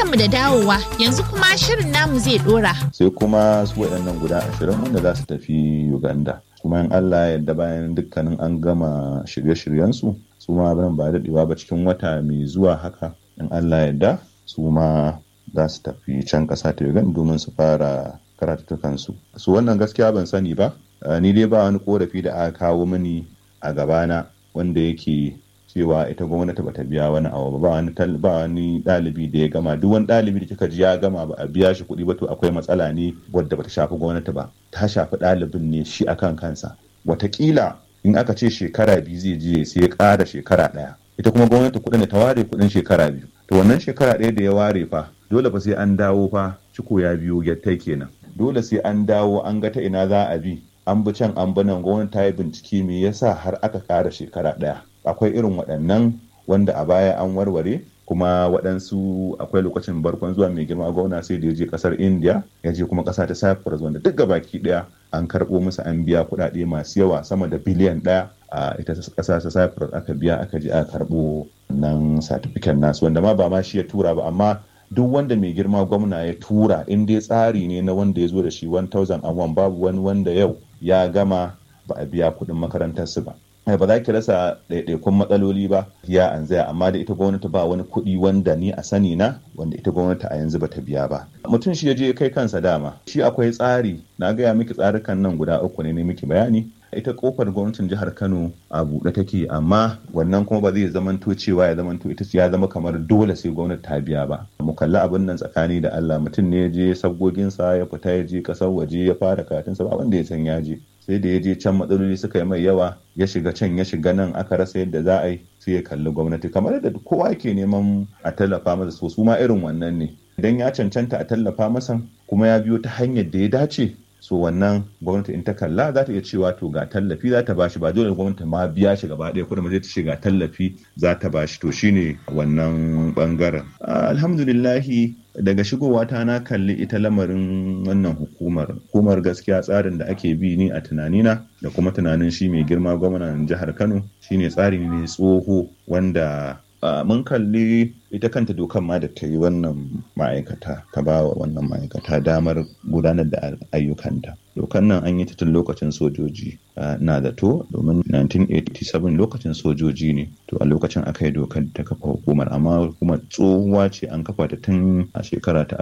barkanmu da dawowa, yanzu kuma shirin namu zai dora. Sai kuma su waɗannan guda 20 wanda za su tafi Uganda. Kuma in Allah ya yarda bayan dukkanin an gama shirye-shiryensu, su ma ba daɗewa ba cikin wata mai zuwa haka, in Allah ya yarda su ma za su tafi can ƙasa ta Uganda domin su fara karatukansu. Su wannan gaskiya ban sani ba, ni dai ba wani korafi da aka kawo mini a gabana wanda yake cewa ita gwamnati bata biya wani abu ba wani ɗalibi da ya gama. Duk wani ɗalibi da kika ji ya gama ba a biya shi kuɗi ba to akwai matsala ne wadda bata shafi gwamnati ba, ta shafi ɗalibin ne shi akan kansa. Watakila in aka ce shekara 2 zai je sai ya ƙara shekara 1, ita kuma gwamnati kuɗin da ta ware kuɗin shekara 2, to wannan shekara 1 da ya ware fa dole fa sai an dawo fa ciko ya biyo gyattai kenan. Dole sai an dawo an ga ta ina za a bi, an bi can an bi nan, gwamnati ta yi bincike me yasa har aka ƙara shekara 1. Akwai irin waɗannan wanda a baya an warware, kuma waɗansu akwai lokacin barkon zuwa mai girma gwamna sai da ya je ƙasar India, ya je kuma ƙasa ta Cyprus wanda duk gabaki ɗaya an karɓo musu an biya kuɗaɗe masu yawa sama da biliyan 1 a ita ƙasa ta Cyprus aka biya aka je aka karɓo nan certificate nasu wanda ma ba ma shi ya tura ba, amma duk wanda mai girma gwamna ya tura in dai tsari ne na wanda ya zo da shi 1001, babu wani wanda yau ya gama ba a biya kuɗin makarantarsu ba. Ba za ki rasa ɗaiɗaikun matsaloli ba ya an zaya, amma da ita gwamnati ba wani kuɗi wanda ni a sani na wanda ita gwamnati a yanzu bata biya ba. Mutum shi ya je kai kansa dama, shi akwai tsari, na gaya miki tsarukan nan guda 3 ne miki bayani. Ita kofar gwamnatin jihar Kano a buɗe take, amma wannan kuma ba zai zamanto cewa ya zamanto ita ya zama kamar dole sai gwamnati ta biya ba. Mu kalli abin nan tsakani da Allah, mutum ne ya je sabgoginsa ya fita ya je ƙasar waje ya fara karatunsa ba wanda ya san ya je. Sai da ya je can matsaloli suka yi mai yawa, ya shiga can ya shiga nan, aka rasa yadda za a yi, sai ya kalli gwamnati kamar yadda kowa ke neman a tallafa masa. So su ma irin wannan ne, idan ya cancanta a tallafa masa kuma ya biyo ta hanyar da ya dace, so wannan gwamnati in ta kalla za ta iya cewa to ga tallafi za ta bashi, ba dole gwamnati ma biya shi gaba ɗaya kuɗin, zai ta ce ga tallafi za ta bashi. To shine wannan bangaren. Alhamdulillahi daga shigowa ta na kalli ita lamarin wannan hukumar gaskiya tsarin da ake bi ni a tunanina da kuma tunanin shi mai girma gwamnan jihar Kano shine tsari ne tsoho wanda mun kalli ita kanta dokan ma da ta yi wannan ma'aikata, ta ba wa wannan ma'aikata damar gudanar da ayyukanta. Dokan nan an yi ta tun lokacin sojoji na zato, domin 1987 lokacin sojoji ne, to a lokacin aka yi dokar ta kafa hukumar, amma hukumar tsohuwa ce, an kafa ta tun a shekara ta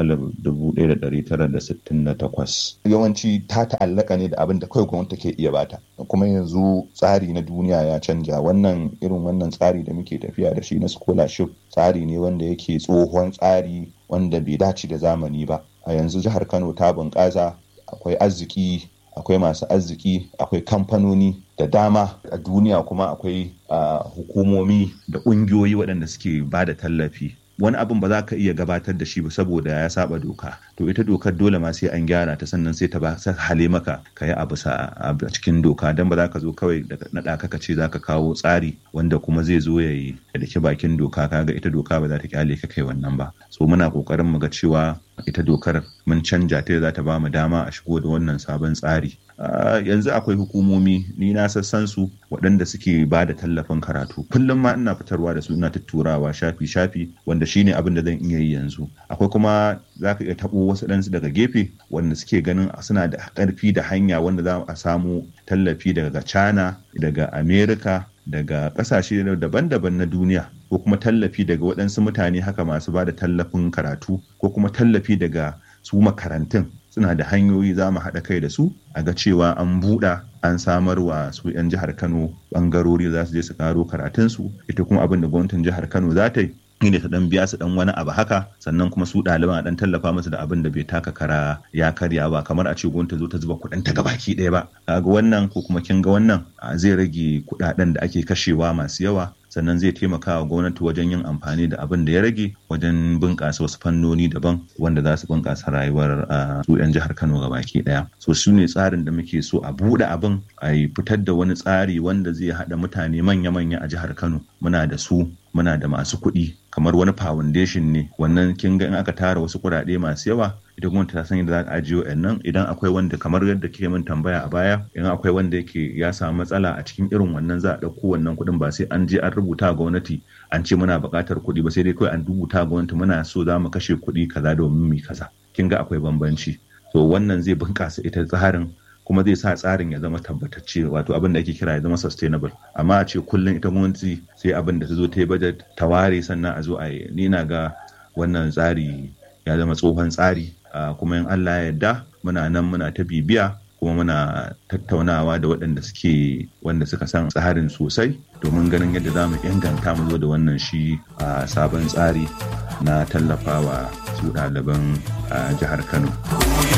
1968. Yawanci ta ta'allaka ne da abin da kawai gwamnati ke iya bata, kuma yanzu tsari na duniya ya canja. Irin wannan tsari da muke tafiya da shi na scholarship tsari ne wanda yake tsohon tsari wanda bai dace da zamani ba. A yanzu jihar Kano ta bunƙasa, akwai arziki, akwai masu arziki, akwai kamfanoni da dama a duniya, kuma akwai hukumomi da ƙungiyoyi waɗanda suke ba da tallafi. Wani abin ba za ka iya gabatar da shi ba saboda ya saba doka, to ita dokar dole ma sai an gyara ta, sannan sai ta ba hale maka ka yi abu a cikin doka, don ba za ka zo kawai daga naɗa ka ce za ka kawo tsari wanda kuma zai zo ya yi da ke bakin doka. Kaga ita doka ba za ta kyale ka kai wannan ba. So muna kokarin mu ga cewa ita dokar mun canja ta, za ta ba mu dama a shigo da wannan sabon tsari. Yanzu akwai hukumomi, ni na sassan su waɗanda suke ba da tallafin karatu, kullum ma ina fitarwa da su, ina tutturawa shafi wanda shine abin da zan iya yi yanzu. Akwai kuma za ka iya taɓo wasu ɗansu daga gefe wanda suke ganin suna da ƙarfi da hanya wanda za a samu tallafi daga China, daga America, daga ƙasashe daban-daban na duniya, ko kuma tallafi daga waɗansu mutane haka masu ba da tallafin karatu, ko kuma tallafi daga su makarantun. Suna da hanyoyi za mu haɗa kai da su a ga cewa an buɗa, an samar wa su 'yan jihar Kano ɓangarori za su je su ƙaro karatunsu. Ita kuma abin da gwamnatin jihar Kano za ta yi ne ta ɗan biya su ɗan wani abu haka, sannan kuma su ɗaliban a ɗan tallafa musu da abin da bai taka kara ya karya ba, kamar a ce gwamnati zo ta zuba kuɗin ta gabaki ɗaya ba. Ga wannan ko kuma kin ga wannan zai rage kuɗaɗen da ake kashewa masu yawa, sannan zai taimaka wa gwamnati wajen yin amfani da abin da ya rage wajen bunƙasa wasu fannoni daban wanda za su bunƙasa rayuwar su 'yan jihar Kano gabaki ɗaya. So su ne tsarin da muke so a buɗe abin, a yi fitar da wani tsari wanda zai haɗa mutane manya-manya a jihar Kano. Muna da su, muna da masu kuɗi, kamar wani foundation ne wannan. Kin ga in aka tara wasu kuɗaɗe masu yawa, ita gwamnati ta san yadda za ta ajiye wa'annan. Idan akwai wanda, kamar yadda kike min tambaya a baya, idan akwai wanda yake ya samu matsala a cikin irin wannan, za a ɗauko wannan kuɗin, ba sai an je an rubuta gwamnati an ce muna buƙatar kuɗi ba, sai dai kawai an rubuta gwamnati muna so za mu kashe kuɗi kaza domin mu kaza. Kin ga akwai bambanci. To wannan zai bunƙasa ita tsarin kuma zai sa tsarin ya zama tabbatacce, wato abin da ake kira ya zama sustainable. Amma a ce kullum ita gwamnati sai abin da ta zo ta yi budget ta ware sannan a zo a yi, ni na ga wannan tsari ya zama tsohon tsari. Kuma in Allah ya yarda muna nan muna ta bibiya kuma muna tattaunawa da waɗanda suka san tsarin sosai domin ganin yadda za mu inganta mu zo da wannan shi sabon tsari na tallafawa su ɗaliban jihar Kano.